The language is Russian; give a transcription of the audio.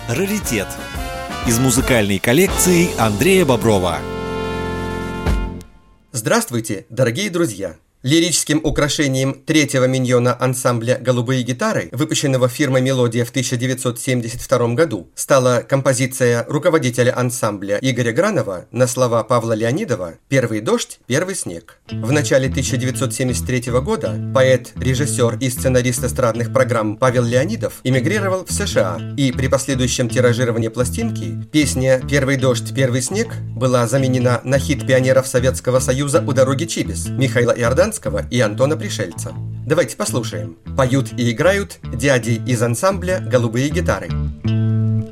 «Раритет» из музыкальной коллекции Андрея Боброва. Здравствуйте, дорогие друзья! Лирическим украшением третьего миньона ансамбля «Голубые гитары», выпущенного фирмой «Мелодия» в 1972 году, стала композиция руководителя ансамбля Игоря Гранова на слова Павла Леонидова «Первый дождь, первый снег». В начале 1973 года поэт, режиссер и сценарист эстрадных программ Павел Леонидов эмигрировал в США, и при последующем тиражировании пластинки песня «Первый дождь, первый снег» была заменена на хит пионеров Советского Союза «У дороги Чибис» Михаила Иорданского и Антона Пришельца. Давайте послушаем. Поют и играют дяди из ансамбля «Голубые гитары».